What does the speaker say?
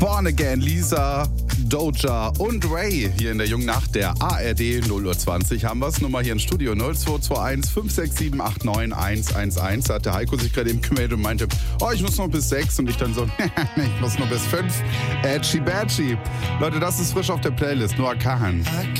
Born Again, Lisa, Doja und Ray hier in der jungen Nacht der ARD 0:20 haben wir's. Nummer hier im Studio 0221 567 89 111. Da hat der Heiko sich gerade eben gemeldet und meinte, ich muss noch bis 6 und ich dann so, ich muss nur bis 5. Edgy Badgy. Leute, das ist frisch auf der Playlist, Noah Kahan.